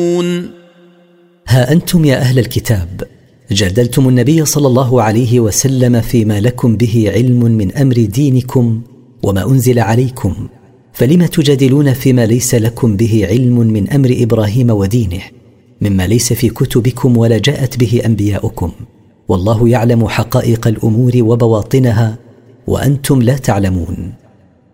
ها أنتم يا أهل الكتاب جادلتم النبي صلى الله عليه وسلم فيما لكم به علم من أمر دينكم وما أنزل عليكم، فلم تجادلون فيما ليس لكم به علم من أمر إبراهيم ودينه، مما ليس في كتبكم ولا جاءت به أنبياؤكم، والله يعلم حقائق الأمور وبواطنها وأنتم لا تعلمون.